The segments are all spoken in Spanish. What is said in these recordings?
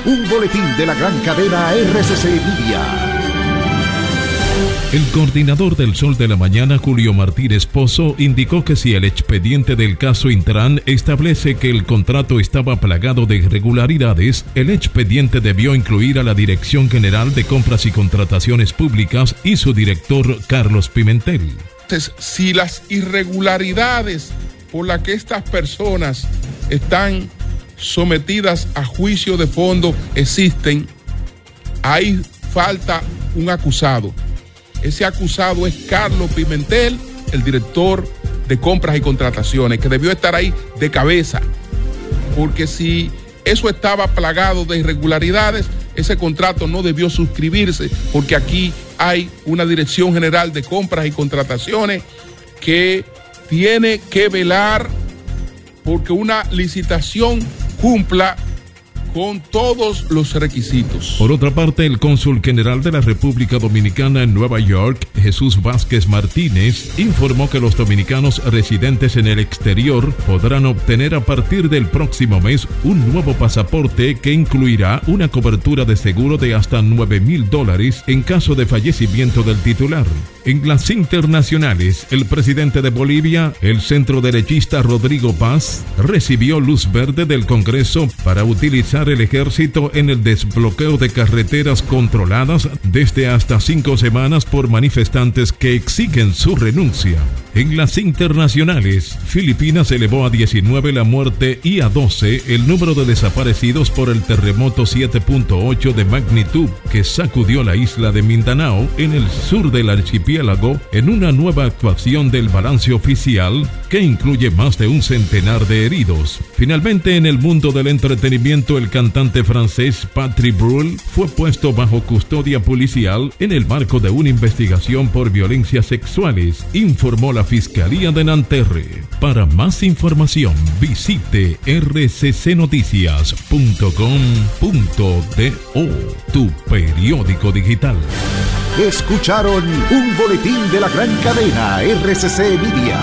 un boletín de la gran cadena RCC Media. El coordinador del Sol de la Mañana, Julio Martínez Pozo, indicó que si el expediente del caso Intran establece que el contrato estaba plagado de irregularidades, el expediente debió incluir a la Dirección General de Compras y Contrataciones Públicas y su director, Carlos Pimentel. Entonces, si las irregularidades por las que estas personas están sometidas a juicio de fondo existen, ahí falta un acusado. Ese acusado es Carlos Pimentel, el director de Compras y Contrataciones, que debió estar ahí de cabeza, porque si eso estaba plagado de irregularidades, ese contrato no debió suscribirse, porque aquí hay una Dirección General de Compras y Contrataciones que tiene que velar porque una licitación cumpla con todos los requisitos. Por otra parte, el cónsul general de la República Dominicana en Nueva York, Jesús Vázquez Martínez, informó que los dominicanos residentes en el exterior podrán obtener a partir del próximo mes un nuevo pasaporte que incluirá una cobertura de seguro de hasta $9,000 en caso de fallecimiento del titular. En las internacionales, el presidente de Bolivia, el centroderechista Rodrigo Paz, recibió luz verde del Congreso para utilizar el ejército en el desbloqueo de carreteras controladas desde hasta 5 semanas por manifestantes que exigen su renuncia. En las internacionales, Filipinas elevó a 19 la muerte y a 12 el número de desaparecidos por el terremoto 7.8 de magnitud que sacudió la isla de Mindanao en el sur del archipiélago en una nueva actuación del balance oficial que incluye más de un centenar de heridos. Finalmente, en el mundo del entretenimiento, el cantante francés Patrick Bruel fue puesto bajo custodia policial en el marco de una investigación por violencias sexuales, informó la Fiscalía de Nanterre. Para más información, visite rccnoticias.com.do, tu periódico digital. Escucharon un boletín de la gran cadena RCC Media.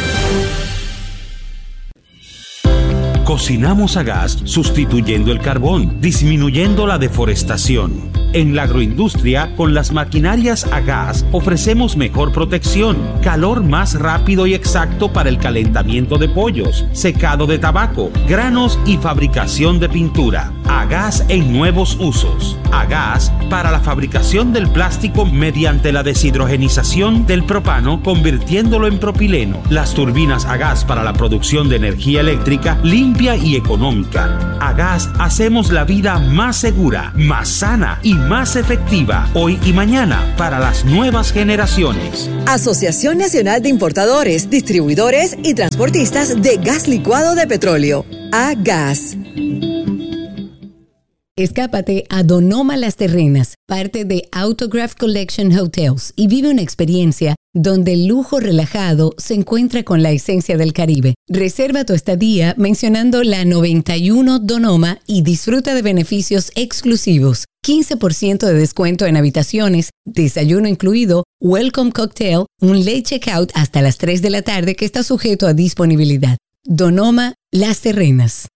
Cocinamos a gas sustituyendo el carbón, disminuyendo la deforestación. En la agroindustria, con las maquinarias a gas, ofrecemos mejor protección, calor más rápido y exacto para el calentamiento de pollos, secado de tabaco, granos y fabricación de pintura. A gas en nuevos usos. A gas para la fabricación del plástico mediante la deshidrogenización del propano, convirtiéndolo en propileno. Las turbinas a gas para la producción de energía eléctrica limpia y económica. A gas hacemos la vida más segura, más sana y más efectiva hoy y mañana para las nuevas generaciones. Asociación Nacional de Importadores, Distribuidores y Transportistas de Gas Licuado de Petróleo. AGAS. Escápate a Donoma Las Terrenas, parte de Autograph Collection Hotels, y vive una experiencia donde el lujo relajado se encuentra con la esencia del Caribe. Reserva tu estadía mencionando la 91 Donoma y disfruta de beneficios exclusivos. 15% de descuento en habitaciones, desayuno incluido, welcome cocktail, un late checkout hasta las 3 de la tarde que está sujeto a disponibilidad. Donoma Las Terrenas.